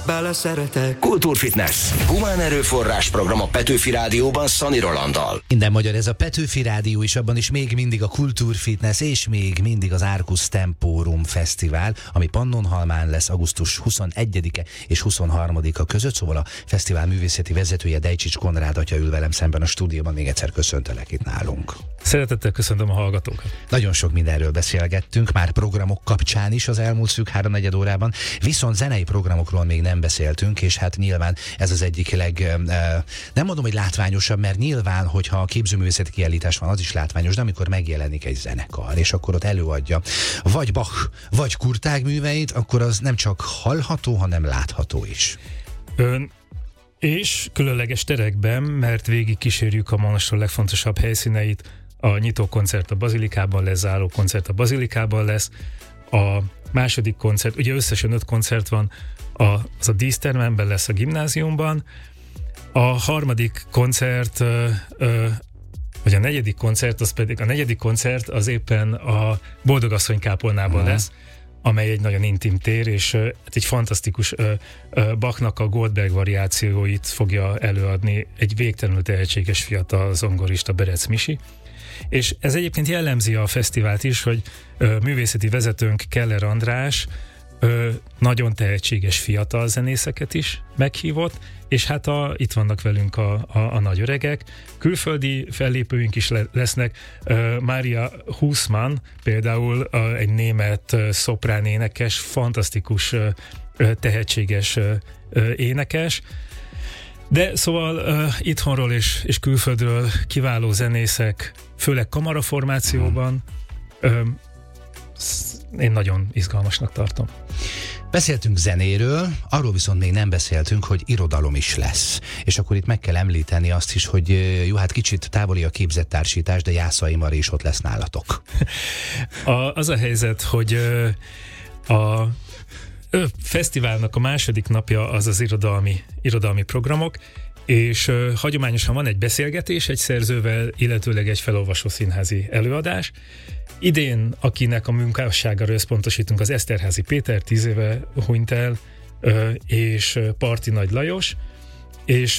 beleszeretek. Kultúrfitness. Humán erőforrás program a Petőfi Rádióban Szani Rolanddal. Minden magyar, ez a Petőfi Rádió, és abban is még mindig a Kultúrfitness, és még mindig az Arcus Temporum Fesztivál, ami Pannonhalmán lesz augusztus 21-e és 23-a között, szóval a fesztivál művészeti vezetője Dejcsics Konrád atya ül velem szemben a stúdióban. Még egyszer köszöntelek itt nálunk. Szeretettel köszöntöm a hallgatókat. Nagyon sok mindenről beszélgettünk, már programok kapcsán is az elmúlt szűk 3-4 órában, viszont zenei programokról még nem beszéltünk, és hát nyilván ez az egyik nem mondom, hogy látványosabb, mert nyilván, hogyha a képzőművészeti kiállítás van, az is látványos, de amikor megjelenik egy zenekar, és akkor ott előadja vagy Bach, vagy Kurtág műveit, akkor az nem csak hallható, hanem látható is. És különleges terekben, mert végig kísérjük a monastól legfontosabb helyszíneit. A nyitó koncert a Bazilikában lesz, záró koncert a Bazilikában lesz, a második koncert, ugye összesen 5 koncert van, az a dísztermemben lesz a gimnáziumban, a harmadik koncert, vagy a negyedik koncert, a negyedik koncert az éppen a Boldogasszony kápolnában lesz, amely egy nagyon intim tér, és egy fantasztikus Bachnak a Goldberg variációit fogja előadni egy végtelenül tehetséges fiatal zongorista, Berec Misi. És ez egyébként jellemzi a fesztivált is, hogy művészeti vezetőnk Keller András nagyon tehetséges fiatal zenészeket is meghívott, és hát itt vannak velünk a nagy öregek. Külföldi fellépőink is lesznek. Mária Huszmann például egy német szoprán énekes, fantasztikus, tehetséges énekes. De szóval itthonról és külföldről kiváló zenészek, főleg kamaraformációban, én nagyon izgalmasnak tartom. Beszéltünk zenéről, arról viszont még nem beszéltünk, hogy irodalom is lesz. És akkor itt meg kell említeni azt is, hogy jó, hát kicsit távoli a képzettársítás, de Jászai Mari is ott lesz nálatok. Az a helyzet, hogy a fesztiválnak a második napja az az irodalmi programok, és hagyományosan van egy beszélgetés egy szerzővel, illetőleg egy felolvasó színházi előadás. Idén, akinek a munkásságára összpontosítunk, az Eszterházy Péter 10 éve hunyt el, és Parti Nagy Lajos, és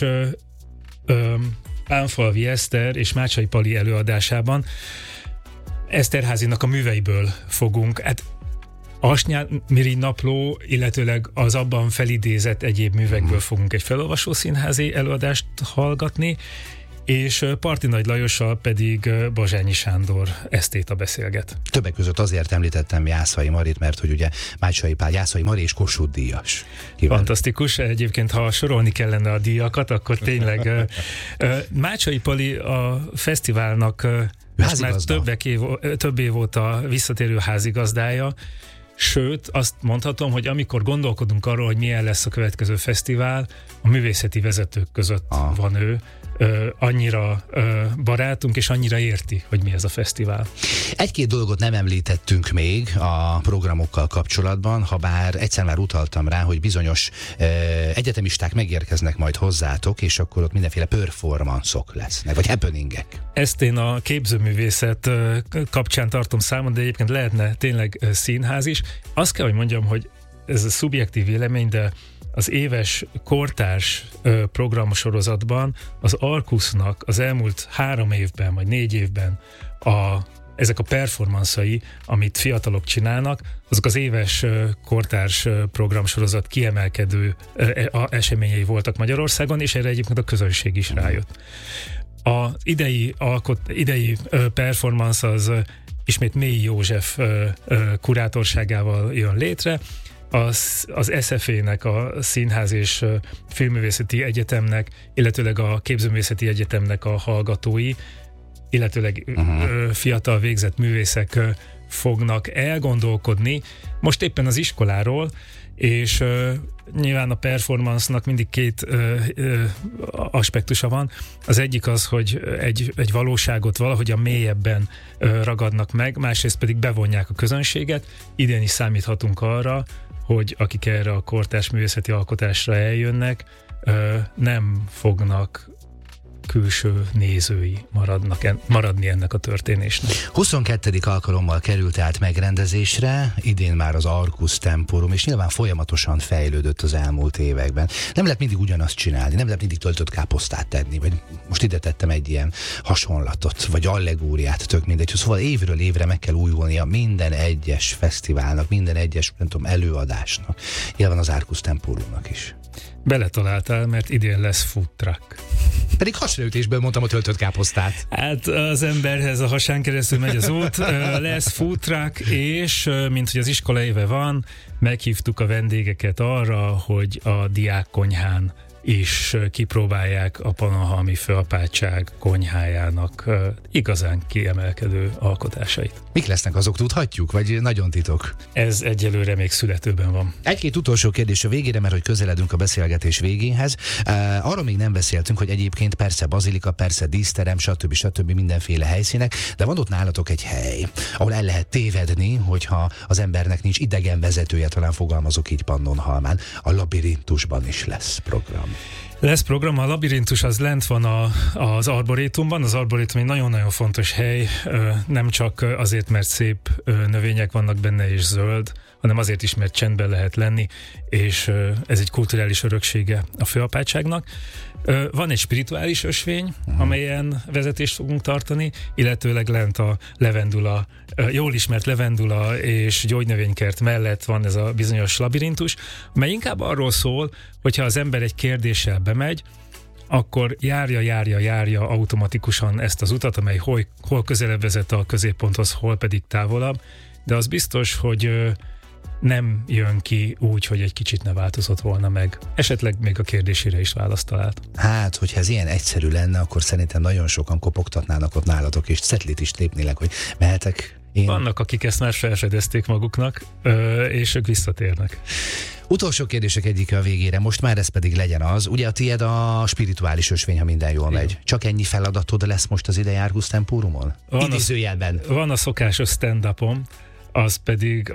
Pánfalvi Eszter és Mácsai Pali előadásában Eszterházynak a műveiből fogunk, Asnyát-Mirigy napló, illetőleg az abban felidézett egyéb művekből fogunk egy felolvasó színházi előadást hallgatni, és Parti Nagy Lajossal pedig Bazsányi Sándor esztéta beszélget. Többek között azért említettem Jászai Marit, mert hogy ugye Mácsai Pál, Jászai Mari és Kossuth díjas. Fantasztikus, egyébként ha sorolni kellene a díjakat, akkor tényleg Mácsai Pali a fesztiválnak már több év óta visszatérő házigazdája. Sőt, azt mondhatom, hogy amikor gondolkodunk arról, hogy milyen lesz a következő fesztivál, a művészeti vezetők között van ő. Annyira barátunk, és annyira érti, hogy mi ez a fesztivál. Egy-két dolgot nem említettünk még a programokkal kapcsolatban, ha bár egyszer már utaltam rá, hogy bizonyos egyetemisták megérkeznek majd hozzátok, és akkor ott mindenféle performance-ok lesznek, vagy happeningek. Ezt én a képzőművészet kapcsán tartom számon, de egyébként lehetne tényleg színház is. Azt kell, hogy mondjam, hogy ez a szubjektív vélemény, de az éves kortárs programsorozatban az Arcusnak az elmúlt 3 évben, vagy 4 évben ezek a performanszai, amit fiatalok csinálnak, azok az éves kortárs programsorozat kiemelkedő eseményei voltak Magyarországon, és erre egyébként a közönség is rájött. Az idei performance az ismét Mélyi József kurátorságával jön létre, az SFE-nek, a Színház és Filmművészeti Egyetemnek, illetőleg a Képzőművészeti Egyetemnek a hallgatói, illetőleg fiatal végzett művészek fognak elgondolkodni, most éppen az iskoláról, és nyilván a performance-nak mindig 2 aspektusa van. Az egyik az, hogy egy valóságot valahogyan mélyebben ragadnak meg, másrészt pedig bevonják a közönséget. Idén is számíthatunk arra, hogy akik erre a kortárs művészeti alkotásra eljönnek, nem fognak külső nézői maradni ennek a történésnek. 22. alkalommal került át megrendezésre, idén már az Arcus Temporum, és nyilván folyamatosan fejlődött az elmúlt években. Nem lehet mindig ugyanazt csinálni, nem lehet mindig töltött káposztát tenni, vagy most ide tettem egy ilyen hasonlatot, vagy allegóriát, tök mindegy. Szóval évről évre meg kell újulnia minden egyes fesztiválnak, minden egyes, nem tudom, előadásnak. Nyilván az Arcus Temporumnak is. Beletaláltál, mert idén lesz food truck. Pedig hasraütésből mondtam a töltött káposztát. Hát az emberhez a hasán keresztül megy az út, lesz food truck, és mint hogy az iskola éve van, meghívtuk a vendégeket arra, hogy a diákkonyhán is kipróbálják a Pannonhalmi Főapátság konyhájának igazán kiemelkedő alkotásait. Mik lesznek azok, tudhatjuk? Vagy nagyon titok? Ez egyelőre még születőben van. Egy-két utolsó kérdés a végére, mert hogy közeledünk a beszélgetés végéhez. Arról még nem beszéltünk, hogy egyébként persze bazilika, persze díszterem, stb. Mindenféle helyszínek, de van ott nálatok egy hely, ahol el lehet tévedni, hogyha az embernek nincs idegen vezetője, talán fogalmazok így Pannonhalmán. A Labirintusban is lesz program. Lesz program, a Labirintus az lent van az Arborétumban. Az Arborétum egy nagyon-nagyon fontos hely, nem csak azért, mert szép növények vannak benne és zöld, hanem azért is, mert csendben lehet lenni, és ez egy kulturális öröksége a Főapátságnak. Van egy spirituális ösvény, amelyen vezetést fogunk tartani, illetőleg lent a levendula, jól ismert levendula és gyógynövénykert mellett van ez a bizonyos labirintus, mely inkább arról szól, hogyha az ember egy kérdéssel bemegy, akkor járja automatikusan ezt az utat, amely hol közelebb vezet a középponthoz, hol pedig távolabb, de az biztos, hogy nem jön ki úgy, hogy egy kicsit ne változott volna meg. Esetleg még a kérdésére is választ talált. Hát, hogyha ez ilyen egyszerű lenne, akkor szerintem nagyon sokan kopogtatnának ott nálatok, és cetlit is lépnének, hogy mehetek én. Vannak, akik ezt már felfedezték maguknak, és ők visszatérnek. Utolsó kérdések egyike a végére, most már ez pedig legyen az. Ugye a tiéd a spirituális ösvény, ha minden jól megy. Csak ennyi feladatod lesz most az idei Arcus Temporumon? Idézőjelben. Van a szokásos stand-upom, az pedig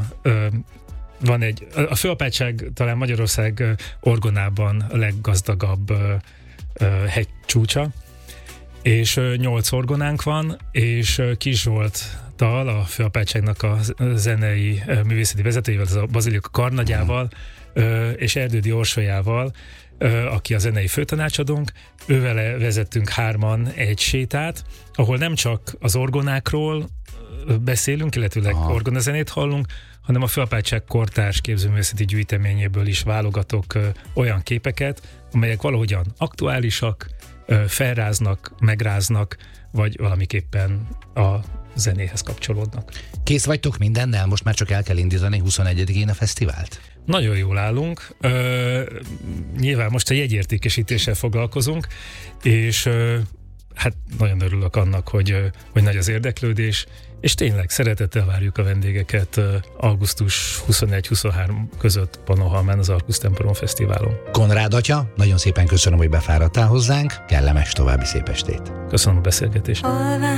a Főapátság talán Magyarország orgonában a leggazdagabb hegycsúcsa, és 8 orgonánk van, és Kis Zsolttal, a Főapátságnak a zenei művészeti vezetőjével, az a bazilika karnagyával, és Erdődi Orsolyával, aki a zenei főtanácsadónk, ővele vezettünk 3-an egy sétát, ahol nem csak az orgonákról beszélünk, illetőleg orgonazenét hallunk, hanem a Főapátság kortárs képzőművészeti gyűjteményéből is válogatok olyan képeket, amelyek valahogyan aktuálisak, felráznak, megráznak, vagy valamiképpen a zenéhez kapcsolódnak. Kész vagytok mindennel? Most már csak el kell indítani 21-én a fesztivált? Nagyon jól állunk. Nyilván most a jegyértékesítéssel foglalkozunk, és hát nagyon örülök annak, hogy nagy az érdeklődés, és tényleg szeretettel várjuk a vendégeket augusztus 21-23 között Pannonhalmán az Arcus Temporum Fesztiválon. Konrád atya, nagyon szépen köszönöm, hogy befáradtál hozzánk, kellemes további szép estét. Köszönöm a beszélgetést.